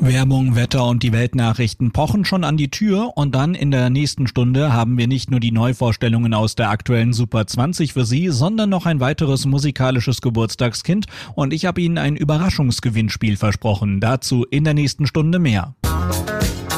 Werbung, Wetter und die Weltnachrichten pochen schon an die Tür und dann in der nächsten Stunde haben wir nicht nur die Neuvorstellungen aus der aktuellen Super 20 für Sie, sondern noch ein weiteres musikalisches Geburtstagskind und ich habe Ihnen ein Überraschungsgewinnspiel versprochen. Dazu in der nächsten Stunde mehr.